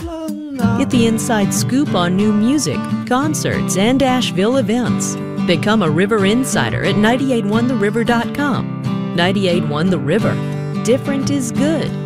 Get the inside scoop on new music, concerts, and Asheville events. Become a River Insider at 981theriver.com. 981 The River. Different is good.